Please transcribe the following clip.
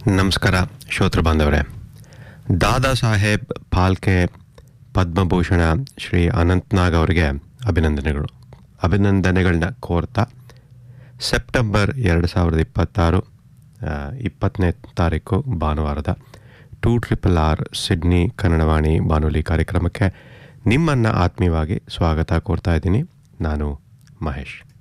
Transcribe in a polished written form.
ನಮಸ್ಕಾರ ಶ್ರೋತೃ ಬಾಂಧವರೇ. ದಾದಾ ಸಾಹೇಬ್ ಫಾಲ್ಕೆ ಪದ್ಮಭೂಷಣ ಶ್ರೀ ಅನಂತ್ನಾಗ್ ಅವರಿಗೆ ಅಭಿನಂದನೆಗಳನ್ನ ಕೋರ್ತಾ ಸೆಪ್ಟೆಂಬರ್ 2026 20ನೇ ತಾರೀಕು ಭಾನುವಾರದ 2RRR ಸಿಡ್ನಿ ಕನ್ನಡವಾಣಿ ಬಾನುಲಿ ಕಾರ್ಯಕ್ರಮಕ್ಕೆ ನಿಮ್ಮನ್ನು ಆತ್ಮೀಯವಾಗಿ ಸ್ವಾಗತ ಕೋರ್ತಾ ಇದ್ದೀನಿ. ನಾನು ಮಹೇಶ್.